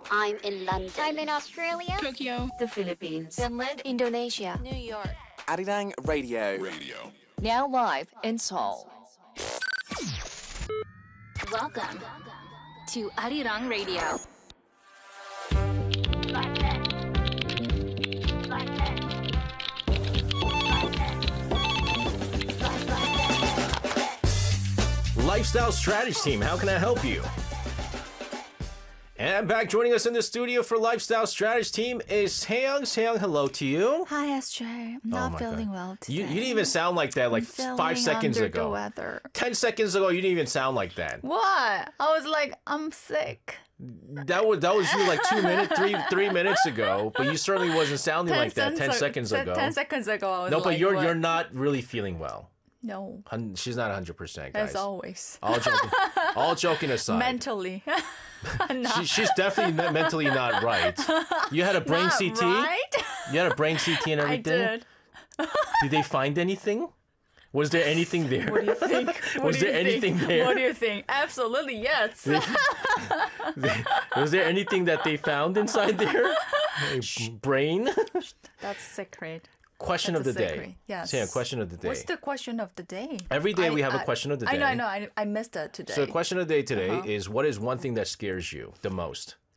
I'm in London. I'm in Australia. Tokyo, the Philippines, Finland. Indonesia. New York. Arirang Radio. Now live in Seoul. Welcome to Arirang Radio. Lifestyle Strategy Team, how can I help you? And back joining us in the studio for Lifestyle Strategy Team is Seong. Seong, hello to you. Hi, SJ. I'm not feeling well today. You didn't even sound like that like 5 seconds under ago. The weather. 10 seconds ago, you didn't even sound like that. What? I was like, I'm sick. That was you like 3 minutes ago, but you certainly wasn't sounding like that 10 seconds ago. 10 seconds ago, I was No, like, but you're what? you're not really feeling well. No. She's not 100%, guys. As always. All joking aside. Mentally. She's definitely mentally not right. You had a brain Not CT? right? You had a brain CT and everything? I did. Did they find anything? Was there anything there? What do you think? Was there anything there? What do you think? Absolutely, yes. Was there anything that they found inside there? Brain? That's secret. Question That's of the a day. secret. Yes. Sam, question of the day. What's the question of the day? Every day we have a question of the day. I know. I missed it today. So the question of the day today is, what is one thing that scares you the most?